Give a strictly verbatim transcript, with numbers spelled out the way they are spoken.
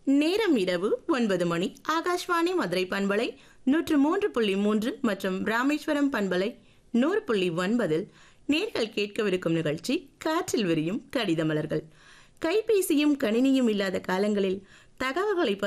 நேரம் இரவு ஒன்பது மணி. ஆகாஷ்வாணி மதுரை பண்பலை நூற்று மூன்று புள்ளி மூன்று மற்றும் ராமேஸ்வரம் பண்பலை நூறு புள்ளி ஒன்பதில் நேர்கள் கேட்கவிருக்கும் நிகழ்ச்சி காற்றில் விரியும் கடித மலர்கள். கைபேசியும் கணினியும் இல்லாத காலங்களில் தகவல்களை